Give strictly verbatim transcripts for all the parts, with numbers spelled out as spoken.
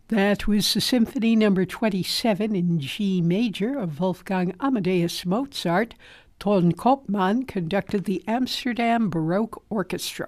That was the Symphony Number twenty-seven in G major of Wolfgang Amadeus Mozart. Ton Koopman conducted the Amsterdam Baroque Orchestra.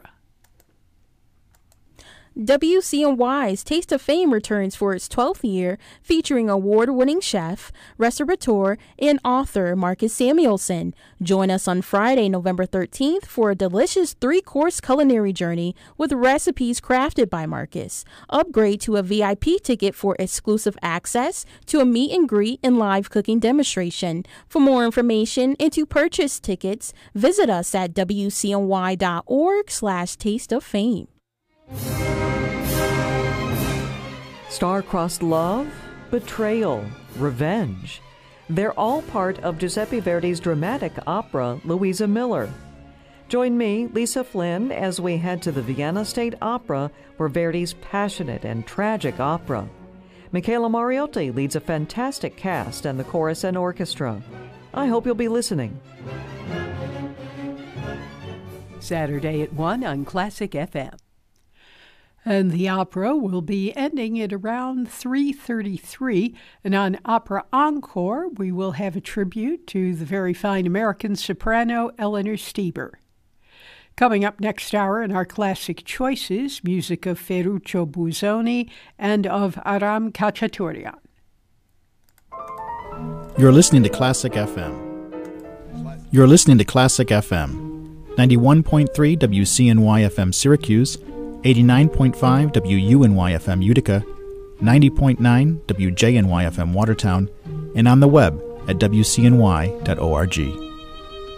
W C N Y's Taste of Fame returns for its twelfth year, featuring award-winning chef, restaurateur, and author Marcus Samuelsson. Join us on Friday, November thirteenth for a delicious three-course culinary journey with recipes crafted by Marcus. Upgrade to a V I P ticket for exclusive access to a meet and greet and live cooking demonstration. For more information and to purchase tickets, visit us at W C N Y dot org slash taste of fame. Star-crossed love, betrayal, revenge. They're all part of Giuseppe Verdi's dramatic opera, Louisa Miller. Join me, Lisa Flynn, as we head to the Vienna State Opera for Verdi's passionate and tragic opera. Michaela Mariotti leads a fantastic cast and the chorus and orchestra. I hope you'll be listening. Saturday at one on Classic F M. And the opera will be ending at around three thirty-three. And on Opera Encore, we will have a tribute to the very fine American soprano Eleanor Stieber. Coming up next hour in our classic choices, music of Ferruccio Busoni and of Aram Khachaturian. You're listening to Classic F M. You're listening to Classic F M. ninety-one point three W C N Y F M Syracuse, eighty-nine point five W U N Y F M Utica, ninety point nine W J N Y F M Watertown, and on the web at W C N Y dot org.